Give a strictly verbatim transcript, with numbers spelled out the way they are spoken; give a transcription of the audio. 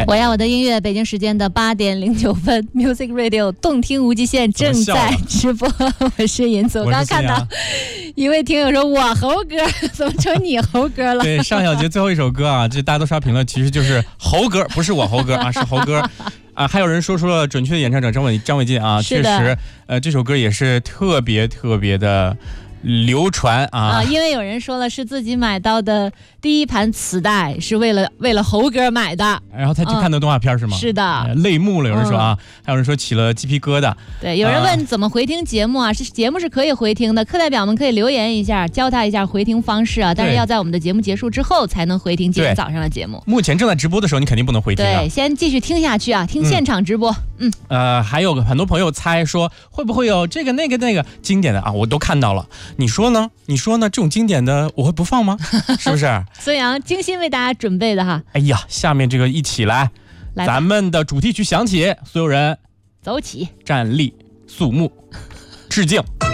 来。 我要我的音乐，北京时间的八点零九分 ，Music Radio 动听无极限正在直播。我是银子，我刚看到一位听友说我猴哥，怎么成你猴哥了？ 对，上小节最后一首歌啊，这大家都刷评论，其实就是猴哥，不是我猴哥啊，是猴哥。啊，还有人说出了准确的演唱者张伟张伟进啊，确实，呃，这首歌也是特别特别的流传啊, 啊，因为有人说了是自己买到的第一盘磁带是为了为了猴哥买的， 然后才去看的动画片、嗯、是吗？ 是的、 呃，泪目了。有人说啊、嗯，还有人说起了鸡皮疙瘩。 对，有人问怎么回听节目啊？呃、是节目是可以回听的，课代表们可以留言一下，教他一下回听方式啊。但是要在我们的节目结束之后才能回听今天早上的节目。 目前正在直播的时候，你肯定不能回听、啊。 对，先继续听下去啊，听现场直播。嗯， 嗯呃，还有很多朋友猜说会不会有这个那个那个经典的啊？我都看到了，你说呢？你说呢？这种经典的我会不放吗？是不是？ 孙杨精心为大家准备的哈。 哎呀，下面这个一起来，来咱们的主题曲响起，所有人走起， 站立肃穆，致敬。